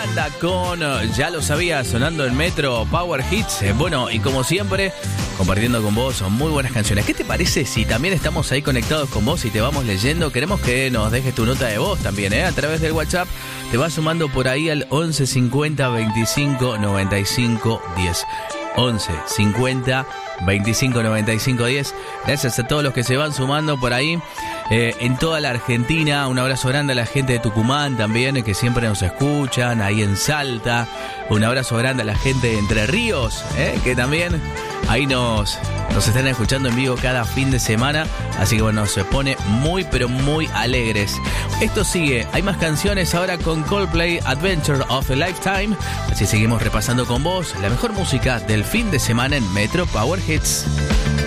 Banda con Ya lo sabía, sonando en Metro Power Hits. Bueno, y como siempre, compartiendo con vos muy buenas canciones. ¿Qué te parece si también estamos ahí conectados con vos y te vamos leyendo? Queremos que nos dejes tu nota de voz también, a través del WhatsApp. Te vas sumando por ahí al 11 50 25 95 10. 11 50 25 95 10. Gracias a todos los que se van sumando por ahí en toda la Argentina. Un abrazo grande a la gente de Tucumán también, que siempre nos escuchan, ahí en Salta. Un abrazo grande a la gente de Entre Ríos, que también ahí nos están escuchando en vivo cada fin de semana. Así que bueno, se pone muy pero muy alegres. Esto sigue, hay más canciones ahora con Coldplay, Adventure of a Lifetime. Así seguimos repasando con vos la mejor música del fin de semana en Metro Power Hits.